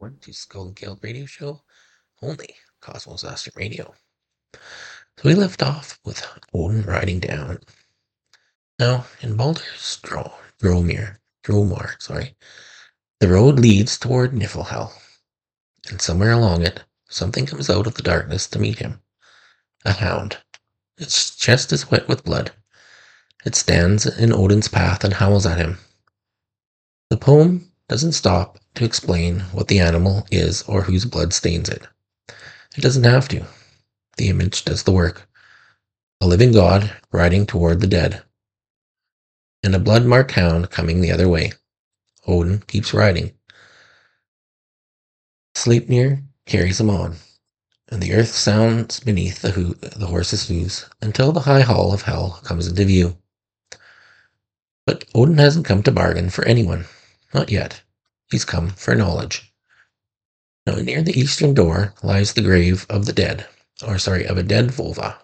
everyone to Skull and Guild Radio Show, only Cosmos Astro Radio. So we left off with Odin riding down. Now, in Baldur's Dromar, the road leads toward Niflhel, and somewhere along it, something comes out of the darkness to meet him. A hound. Its chest is wet with blood. It stands in Odin's path and howls at him. The poem doesn't stop to explain what the animal is or whose blood stains it. It doesn't have to. The image does the work. A living god riding toward the dead. And a blood-marked hound coming the other way. Odin keeps riding. Sleipnir carries him on, and the earth sounds beneath the horse's hooves until the high hall of hell comes into view. But Odin hasn't come to bargain for anyone. Not yet. He's come for knowledge. Now, near the eastern door lies the grave of a dead Volva.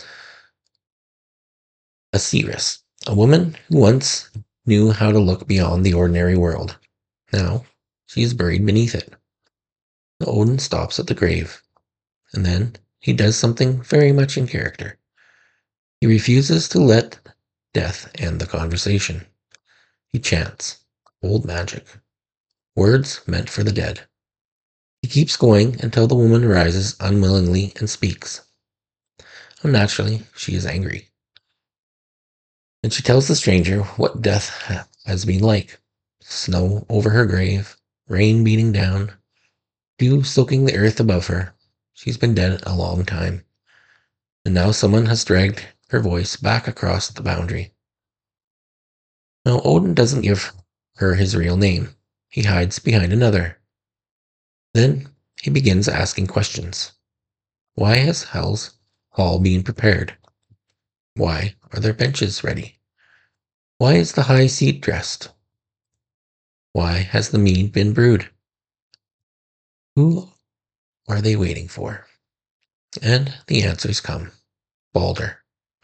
Asiris, a woman who once knew how to look beyond the ordinary world. Now, she is buried beneath it. Odin stops at the grave, and then he does something very much in character. He refuses to let death end the conversation. He chants old magic, words meant for the dead. He keeps going until the woman rises unwillingly and speaks. Naturally, she is angry. And she tells the stranger what death has been like. Snow over her grave, rain beating down, dew soaking the earth above her. She's been dead a long time. And now someone has dragged her voice back across the boundary. Now, Odin doesn't give her his real name. He hides behind another. Then he begins asking questions. Why has Hell's hall been prepared? Why are there benches ready? Why is the high seat dressed? Why has the mead been brewed? Who are they waiting for? And the answers come. Baldur.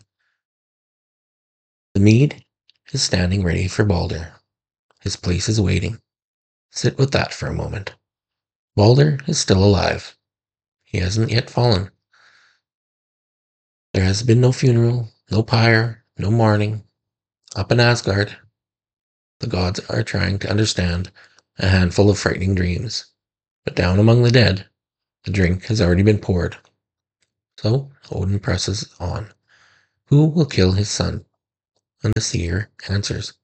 The mead is standing ready for Baldur. His place is waiting. Sit with that for a moment. Baldur is still alive. He hasn't yet fallen. There has been no funeral, no pyre, no mourning. Up in Asgard, the gods are trying to understand a handful of frightening dreams. But down among the dead, the drink has already been poured. So Odin presses on. Who will kill his son? And the seer answers.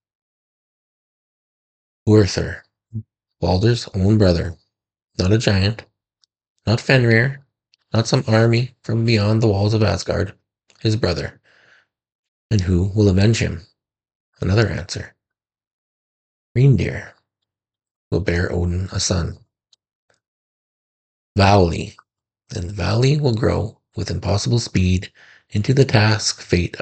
Urthur, Baldur's own brother. Not a giant, not Fenrir, not some army from beyond the walls of Asgard. His brother. And who will avenge him? Another answer. Reindeer will bear Odin a son. Vali, and Vali will grow with impossible speed into the task fate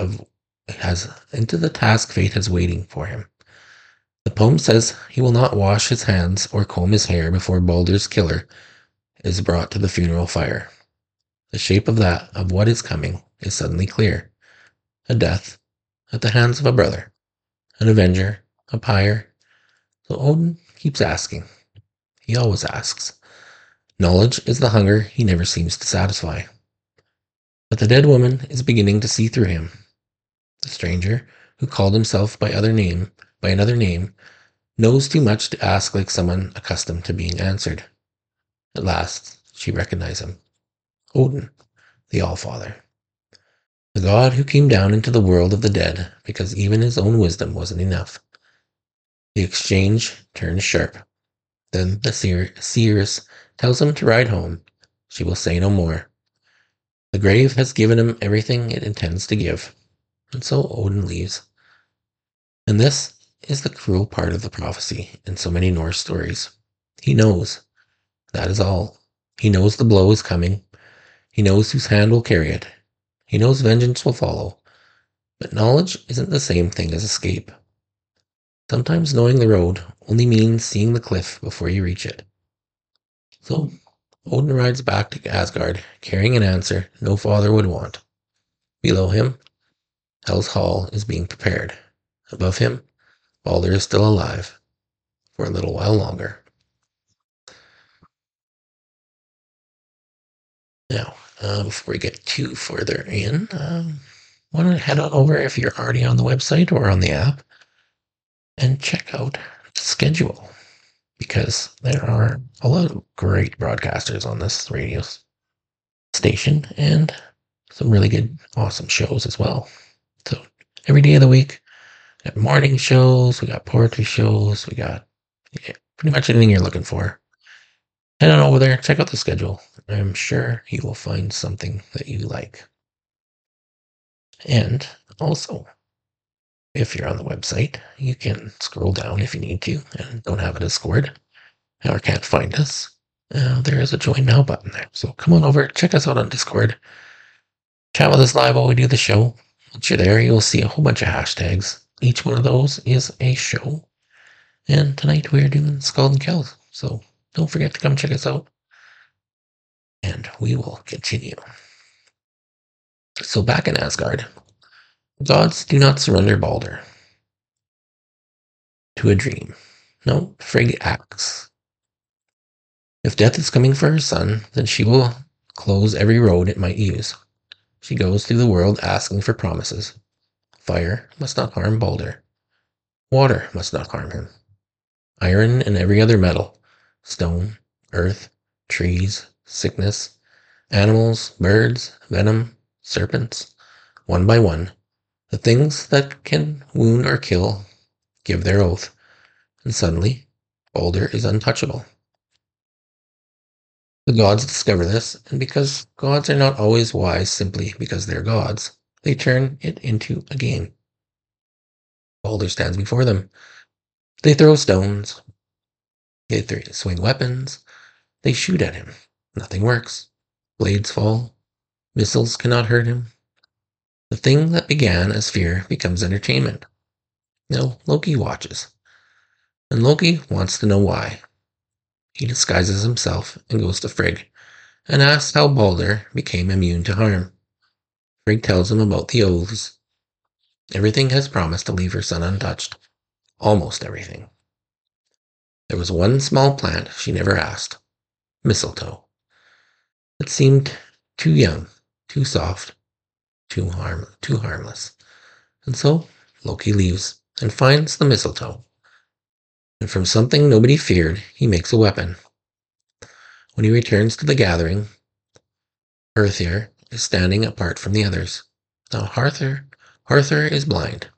has waiting for him. The poem says he will not wash his hands or comb his hair before Baldur's killer is brought to the funeral fire. The shape of what is coming is suddenly clear. A death at the hands of a brother, an avenger, a pyre. So Odin keeps asking. He always asks. Knowledge is the hunger he never seems to satisfy. But the dead woman is beginning to see through him. The stranger, who called himself by another name, knows too much to ask like someone accustomed to being answered. At last, she recognizes him. Odin, the Allfather. The god who came down into the world of the dead because even his own wisdom wasn't enough. The exchange turns sharp. Then the seeress tells him to ride home. She will say no more. The grave has given him everything it intends to give. And so Odin leaves. And this is the cruel part of the prophecy in so many Norse stories. He knows. That is all. He knows the blow is coming. He knows whose hand will carry it. He knows vengeance will follow. But knowledge isn't the same thing as escape. Sometimes knowing the road only means seeing the cliff before you reach it. So Odin rides back to Asgard, carrying an answer no father would want. Below him, Hell's Hall is being prepared. Above him, Baldur is still alive. For a little while longer. Now, before we get too further in, want to head on over if you're already on the website or on the app and check out the schedule because there are a lot of great broadcasters on this radio station and some really good, awesome shows as well. So every day of the week, we got morning shows, we got poetry shows, we got pretty much anything you're looking for. Head on over there, check out the schedule. I'm sure you will find something that you like. And also, if you're on the website, you can scroll down if you need to and don't have a Discord or can't find us. There is a join now button there. So come on over, check us out on Discord. Chat with us live while we do the show. Once you're there, you'll see a whole bunch of hashtags. Each one of those is a show. And tonight we're doing Scald and Kells. So don't forget to come check us out. And we will continue. So back in Asgard, gods do not surrender Balder to a dream. No, Frigg acts. If death is coming for her son, then she will close every road it might use. She goes through the world asking for promises. Fire must not harm Balder. Water must not harm him. Iron and every other metal, stone, earth, trees, sickness, animals, birds, venom, serpents, one by one, the things that can wound or kill give their oath, and suddenly Balder is untouchable. The gods discover this, and because gods are not always wise simply because they're gods, they turn it into a game. Balder stands before them. They throw stones. They swing weapons. They shoot at him. Nothing works. Blades fall. Missiles cannot hurt him. The thing that began as fear becomes entertainment. Now Loki watches. And Loki wants to know why. He disguises himself and goes to Frigg and asks how Balder became immune to harm. Frigg tells him about the oaths. Everything has promised to leave her son untouched. Almost everything. There was one small plant she never asked. Mistletoe. It seemed too young, too soft, too harmless. And so Loki leaves and finds the mistletoe. And from something nobody feared, he makes a weapon. When he returns to the gathering, Herthir is standing apart from the others. Now Herthir is blind.